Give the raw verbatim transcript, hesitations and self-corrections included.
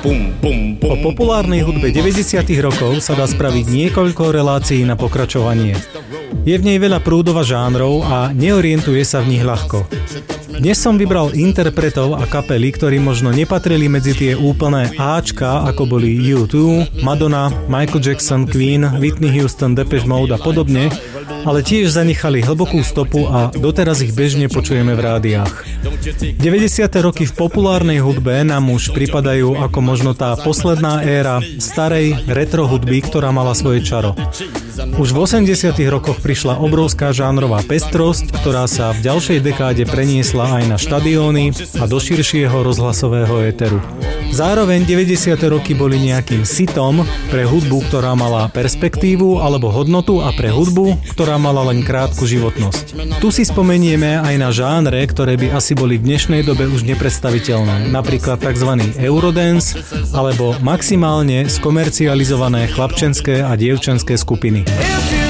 Po populárnej hudbe deväťdesiatych rokov sa dá spraviť niekoľko relácií na pokračovanie. Je v nej veľa prúdov a žánrov a neorientuje sa v nich ľahko. Dnes som vybral interpretov a kapely, ktorí možno nepatrili medzi tie úplné áčka, ako boli U dva, Madonna, Michael Jackson, Queen, Whitney Houston, Depeche Mode a podobne, ale tiež zanechali hlbokú stopu a doteraz ich bežne počujeme v rádiách. deväťdesiate roky v populárnej hudbe nám už pripadajú ako možno tá posledná éra starej retro hudby, ktorá mala svoje čaro. Už v osemdesiatych rokoch prišla obrovská žánrová pestrosť, ktorá sa v ďalšej dekáde preniesla aj na štadióny a do širšieho rozhlasového éteru. Zároveň deväťdesiate roky boli nejakým sitom pre hudbu, ktorá mala perspektívu alebo hodnotu a pre hudbu, ktorá mala len krátku životnosť. Tu si spomenieme aj na žánre, ktoré by asi boli v dnešnej dobe už nepredstaviteľné, napríklad tzv. Eurodance alebo maximálne skomercializované chlapčenské a dievčenské skupiny.